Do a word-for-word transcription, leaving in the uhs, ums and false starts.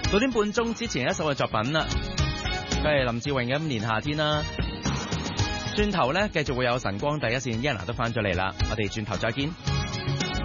九點半鐘之前一首嘅作品啦，佢係林志穎嘅《五年夏天》啦。轉頭咧，繼續會有晨光第一線 Yana 都翻咗嚟啦，我哋轉頭再見。